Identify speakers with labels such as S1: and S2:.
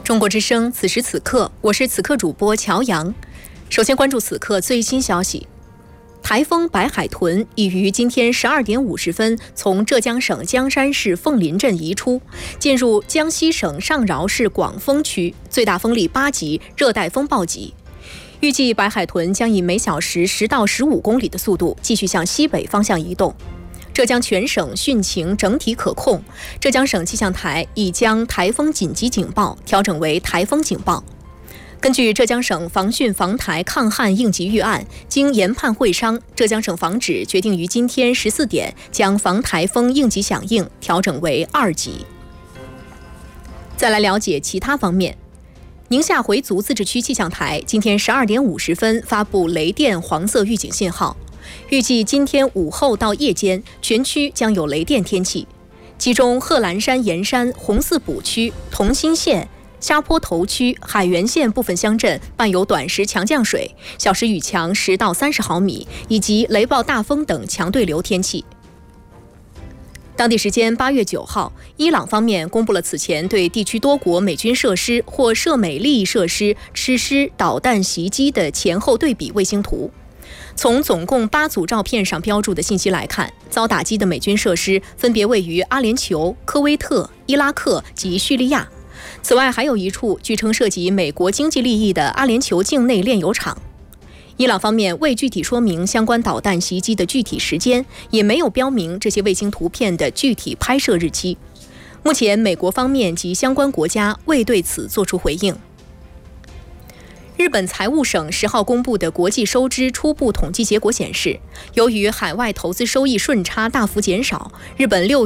S1: 中国之声，此时此刻，我是此刻主播乔阳。首先关注此刻最新消息：台风白海豚已于今天12点50分从浙江省江山市凤林镇移出，进入江西省上饶市广丰区，最大风力8级，热带风暴级。预计白海豚将以每小时10到15公里的速度继续向西北方向移动。浙江全省汛情整体可控，浙江省气象台已将台风紧急警报调整为台风警报。根据浙江省防汛防台抗旱应急预案，经研判会商，浙江省防指决定于今天14点将防台风应急响应调整为2级。再来了解其他方面。宁夏回族自治区气象台今天12点50分发布雷电黄色预警信号，预计今天午后到夜间，全区将有雷电天气，其中贺兰山盐山、红四堡区、同心县、沙坡头区、海原县部分乡镇伴有短时强降水、小时雨强10到30毫米，以及雷暴大风等强对流天气。当地时间8月9号，伊朗方面公布了此前对地区多国美军设施或涉美利益设施实施导弹袭击的前后对比卫星图。从总共8组照片上标注的信息来看，遭打击的美军设施分别位于阿联酋、科威特、伊拉克及叙利亚。此外，还有一处据称涉及美国经济利益的阿联酋境内炼油厂。伊朗方面未具体说明相关导弹袭击的具体时间，也没有标明这些卫星图片的具体拍摄日期。目前，美国方面及相关国家未对此作出回应。日本财务省10号公布的国际收支初步统计结果显示，由于海外投资收益顺差大幅减少，日本6